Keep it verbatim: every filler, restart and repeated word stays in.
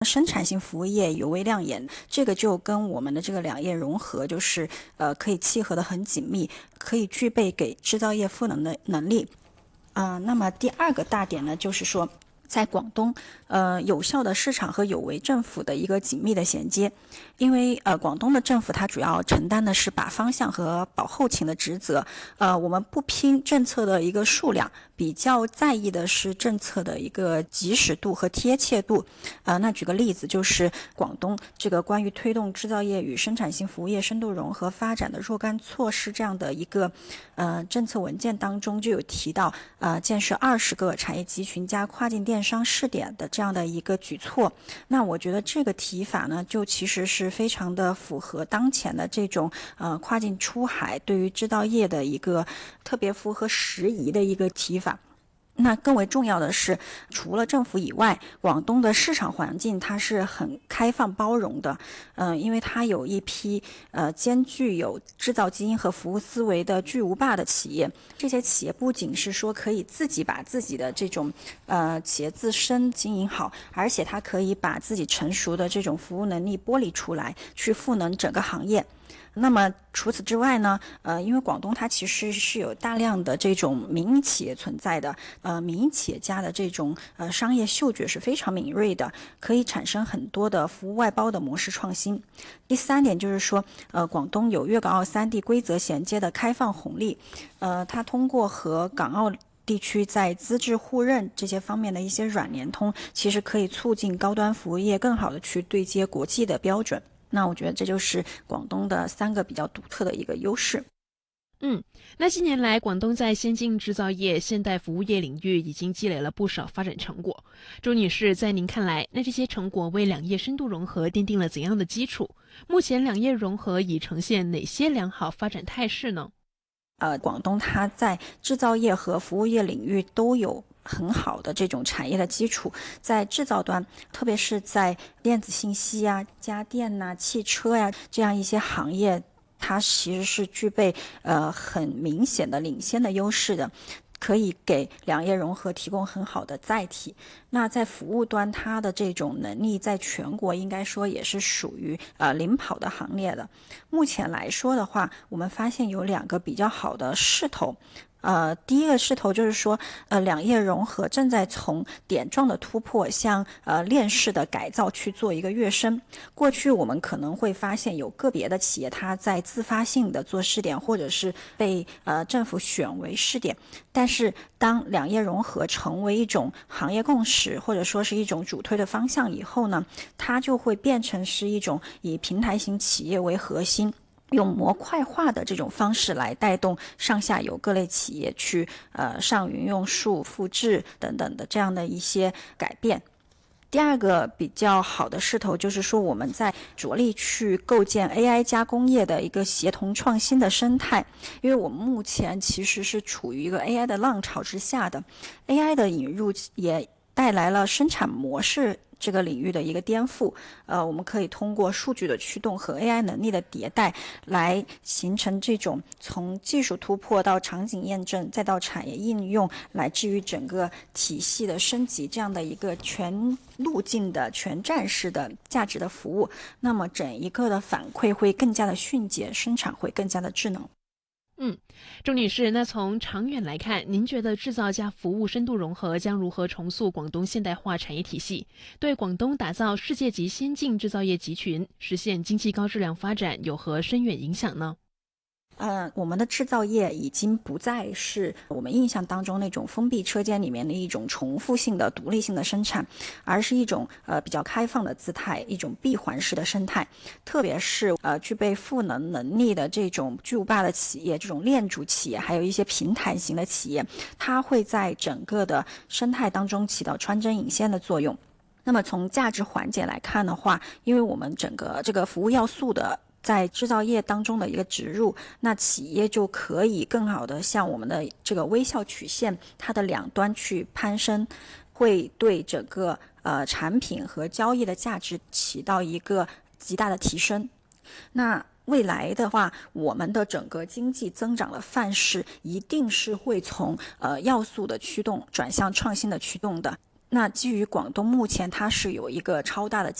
生产性服务业尤为亮眼，这个就跟我们的这个两业融合，就是呃可以契合的很紧密，可以具备给制造业赋能的能力。啊、呃，那么第二个大点呢，就是说在广东，呃，有效的市场和有为政府的一个紧密的衔接。因为呃，广东的政府它主要承担的是把方向和保后勤的职责。呃，我们不拼政策的一个数量，比较在意的是政策的一个及时度和贴切度。呃，那举个例子，就是广东这个关于推动制造业与生产性服务业深度融合发展的若干措施这样的一个呃政策文件当中就有提到，呃，建设二十个产业集群加跨境电商试点的这样的一个举措。那我觉得这个提法呢，就其实是非常的符合当前的这种呃跨境出海对于制造业的一个特别符合时宜的一个提法。那更为重要的是，除了政府以外，广东的市场环境它是很开放包容的。嗯、呃，因为它有一批呃兼具有制造基因和服务思维的巨无霸的企业。这些企业不仅是说可以自己把自己的这种呃企业自身经营好，而且它可以把自己成熟的这种服务能力剥离出来，去赋能整个行业。那么除此之外呢，呃，因为广东它其实是有大量的这种民营企业存在的，呃，民营企业家的这种呃商业嗅觉是非常敏锐的，可以产生很多的服务外包的模式创新。第三点就是说，呃，广东有粤港澳三地规则衔接的开放红利，呃，它通过和港澳地区在资质互认这些方面的一些软联通，其实可以促进高端服务业更好的去对接国际的标准。那我觉得这就是广东的三个比较独特的一个优势。 嗯，那近年来，广东在先进制造业、现代服务业领域已经积累了不少发展成果。周女士，在您看来，那这些成果为两业深度融合奠定了怎样的基础？目前两业融合已呈现哪些良好发展态势呢？ 呃，广东它在制造业和服务业领域都有很好的这种产业的基础。在制造端，特别是在电子信息啊、家电呐、啊、汽车呀、啊、这样一些行业，它其实是具备呃很明显的领先的优势的，可以给两业融合提供很好的载体。那在服务端，它的这种能力在全国应该说也是属于呃领跑的行列的。目前来说的话，我们发现有两个比较好的势头。呃，第一个势头就是说，呃，两业融合正在从点状的突破向呃链式的改造去做一个跃升。过去我们可能会发现有个别的企业它在自发性的做试点，或者是被呃政府选为试点，但是当两业融合成为一种行业共识，或者说是一种主推的方向以后呢，它就会变成是一种以平台型企业为核心，用模块化的这种方式来带动上下游各类企业去呃上云用数复制等等的这样的一些改变。第二个比较好的势头就是说，我们在着力去构建 A I 加工业的一个协同创新的生态。因为我们目前其实是处于一个 A I 的浪潮之下的， A I 的引入也带来了生产模式这个领域的一个颠覆。呃，我们可以通过数据的驱动和 A I 能力的迭代，来形成这种从技术突破到场景验证，再到产业应用，来至于整个体系的升级，这样的一个全路径的全站式的价值的服务。那么整一个的反馈会更加的迅捷，生产会更加的智能。 嗯，钟女士，那从长远来看，您觉得制造加服务深度融合将如何重塑广东现代化产业体系，对广东打造世界级先进制造业集群，实现经济高质量发展有何深远影响呢？ 呃，我们的制造业已经不再是我们印象当中那种封闭车间里面的一种重复性的独立性的生产，而是一种呃比较开放的姿态，一种闭环式的生态。特别是呃具备赋能能力的这种巨无霸的企业，这种链主企业，还有一些平台型的企业，它会在整个的生态当中起到穿针引线的作用。那么从价值环节来看的话，因为我们整个这个服务要素的在制造业当中的一个植入，那企业就可以更好的向我们的这个微笑曲线它的两端去攀升，会对整个呃产品和交易的价值起到一个极大的提升。那未来的话，我们的整个经济增长的范式一定是会从呃要素的驱动转向创新的驱动的。 那基于广东目前它是有一个超大的